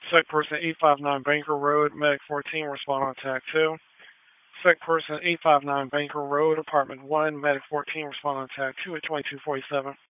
Second person 859 Banker Road, Medic 14, respond on tag 2. Second person 859 Banker Road, Apartment 1, Medic 14, respond on tag 2 at 2247.